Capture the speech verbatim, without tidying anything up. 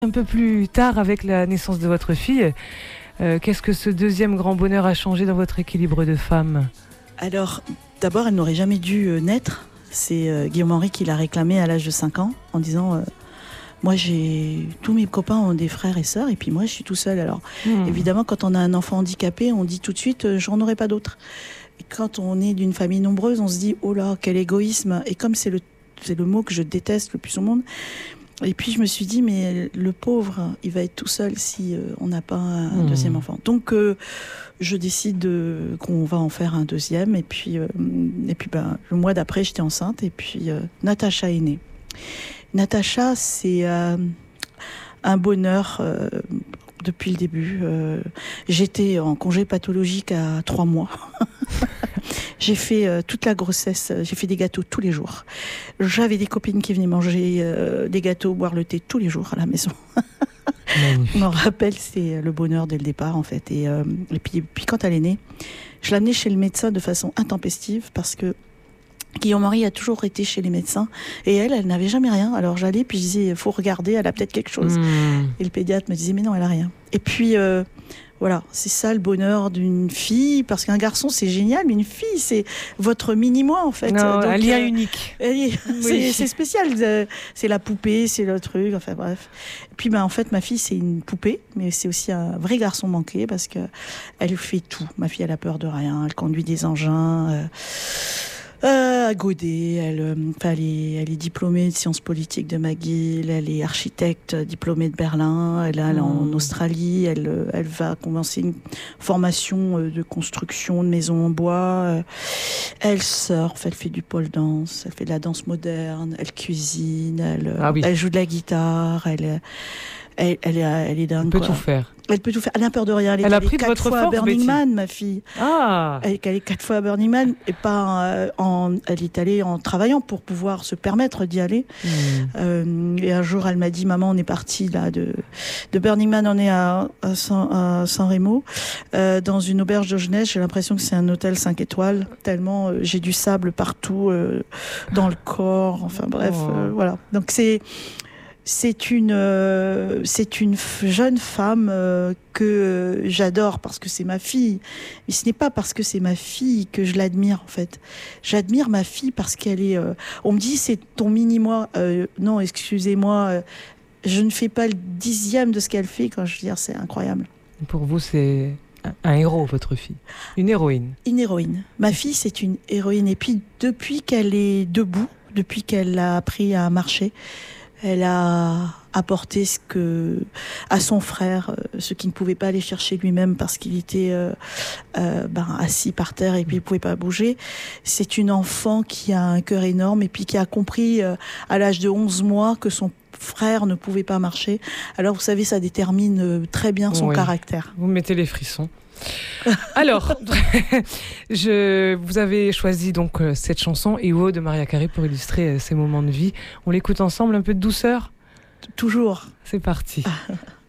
Un peu plus tard, avec la naissance de votre fille, euh, qu'est-ce que ce deuxième grand bonheur a changé dans votre équilibre de femme ? Alors, d'abord, elle n'aurait jamais dû euh, naître. C'est euh, Guillaume Henry qui l'a réclamé à l'âge de cinq ans, en disant euh, « Moi, j'ai tous mes copains ont des frères et sœurs, et puis moi, je suis tout seul. » Alors, mmh. évidemment, quand on a un enfant handicapé, on dit tout de suite euh, « J'en aurai pas d'autres. » Et quand on est d'une famille nombreuse, on se dit « Oh là, quel égoïsme !» Et comme c'est le, c'est le mot que je déteste le plus au monde, et puis je me suis dit, mais le pauvre, il va être tout seul si euh, on n'a pas un mmh. deuxième enfant. Donc euh, je décide de, qu'on va en faire un deuxième. Et puis, euh, et puis ben, le mois d'après, j'étais enceinte. Et puis euh, Natacha est née. Natacha, c'est euh, un bonheur euh, depuis le début. Euh, j'étais en congé pathologique à trois mois. J'ai fait euh, toute la grossesse, j'ai fait des gâteaux tous les jours. J'avais des copines qui venaient manger euh, des gâteaux, boire le thé tous les jours à la maison. Je me rappelle, c'est le bonheur dès le départ en fait. Et, euh, et puis, puis quand elle est née, je l'amenais chez le médecin de façon intempestive parce que Guillaume Henry a toujours été chez les médecins et elle, elle n'avait jamais rien. Alors j'allais puis je disais, il faut regarder, elle a peut-être quelque chose. Mmh. Et le pédiatre me disait, mais non, elle a rien. Et puis... Euh, Voilà, c'est ça le bonheur d'une fille, parce qu'un garçon c'est génial, mais une fille c'est votre mini-moi en fait. Non, donc, un lien euh, unique. Oui. C'est, c'est spécial, c'est la poupée, c'est le truc, enfin bref. Et puis ben, en fait ma fille c'est une poupée, mais c'est aussi un vrai garçon manqué, parce qu'elle fait tout. Ma fille elle a peur de rien, elle conduit des engins... Euh... Euh, à Godet, elle, euh, elle, est, elle est diplômée de sciences politiques de McGill, elle est architecte diplômée de Berlin, elle est mmh. en Australie, elle, elle va commencer une formation de construction de maisons en bois, elle surfe, elle fait du pole dance, elle fait de la danse moderne, elle cuisine, elle, ah oui. elle joue de la guitare, elle... Elle, elle, est, elle est dingue. Elle peut quoi. tout faire. Elle peut tout faire. Elle n'a peur de rien. Elle, elle est a pris de votre fois force, à Burning Betty. Man, ma fille. Ah. Elle, elle est quatre fois à Burning Man et pas euh, en. Elle est allée en travaillant pour pouvoir se permettre d'y aller. Mmh. Euh, et un jour, elle m'a dit, maman, on est parti là de de Burning Man, on est à à San, à San Remo, euh, dans une auberge de jeunesse. J'ai l'impression que c'est un hôtel cinq étoiles. Tellement euh, j'ai du sable partout euh, dans le corps. Enfin bref, oh. euh, voilà. Donc c'est. C'est une, euh, c'est une jeune femme euh, que euh, j'adore parce que c'est ma fille. Mais ce n'est pas parce que c'est ma fille que je l'admire, en fait. J'admire ma fille parce qu'elle est... Euh, on me dit, c'est ton mini-moi. Euh, non, excusez-moi, euh, je ne fais pas le dixième de ce qu'elle fait. Quand je veux dire, c'est incroyable. Pour vous, c'est un héros, votre fille. Une héroïne. Une héroïne. Ma fille, c'est une héroïne. Et puis, depuis qu'elle est debout, depuis qu'elle a appris à marcher, elle a apporté ce que, à son frère, ce qu'il ne pouvait pas aller chercher lui-même parce qu'il était euh, euh, ben, assis par terre et puis il ne pouvait pas bouger. C'est une enfant qui a un cœur énorme et puis qui a compris euh, à l'âge de onze mois que son frère ne pouvait pas marcher. Alors vous savez, ça détermine très bien son oui. caractère. Vous mettez les frissons. Alors, je, vous avez choisi donc cette chanson Iwo de Maria Carey pour illustrer ces moments de vie. On l'écoute ensemble, un peu de douceur ? Toujours. C'est parti.